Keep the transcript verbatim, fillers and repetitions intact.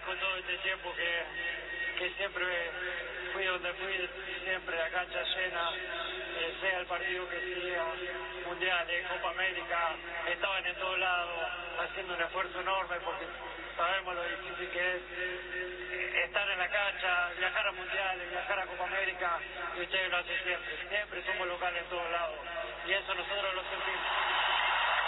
agradezco todo este tiempo que, que siempre fui donde fui, siempre la cancha llena, eh, sea el partido que sea, mundiales, Copa América, estaban en todos lados haciendo un esfuerzo enorme porque sabemos lo difícil que es eh, estar en la cancha, viajar a mundiales, viajar a Copa América, y ustedes lo hacen siempre, siempre somos locales en todos lados, y eso nosotros lo sentimos.